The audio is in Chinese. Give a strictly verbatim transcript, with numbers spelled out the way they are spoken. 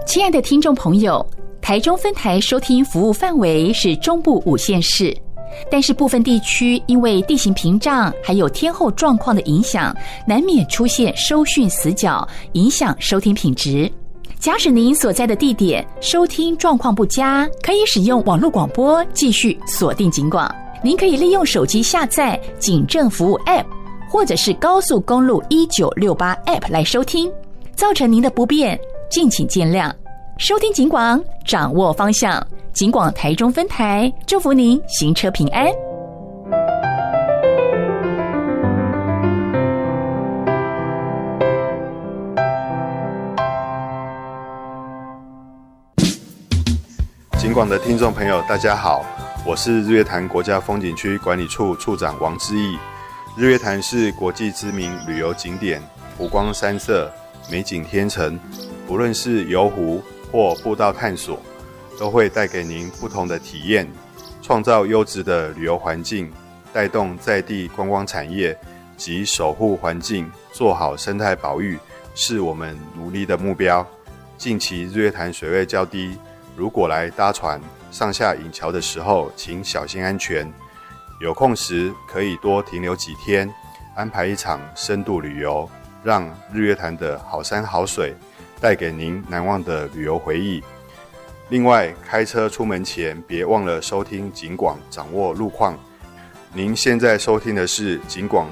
亲爱的听众朋友，台中分台收听服务范围是中部五县市，但是部分地区因为地形屏障还有天候状况的影响，难免出现收讯死角，影响收听品质。假使您所在的地点收听状况不佳，可以使用网络广播继续锁定警广。您可以利用手机下载警政服务 App， 或者是高速公路一九六八 App 来收听。造成您的不便，敬请见谅。收听警广，掌握方向。警广台中分台，祝福您行车平安。 警广的听众朋友，大家好，我是日月潭国家风景区管理处处长王志毅。日月潭是国际知名旅游景点，湖光山色，美景天成，不论是游湖或步道探索，都会带给您不同的体验，创造优质的旅游环境，带动在地观光产业及守护环境，做好生态保育，是我们努力的目标。近期日月潭水位较低，如果来搭船上下引桥的时候，请小心安全。有空时可以多停留几天，安排一场深度旅游，让日月潭的好山好水带给您难忘的旅游回忆。另外，开车出门前别忘了收听警广，掌握路况。您现在收听的是警广